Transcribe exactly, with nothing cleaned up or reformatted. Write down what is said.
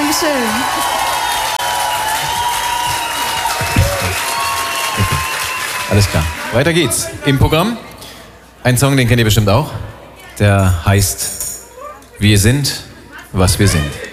Dankeschön. Alles klar. Weiter geht's. Im Programm ein Song, den kennt ihr bestimmt auch. Der heißt Wir sind, was wir sind.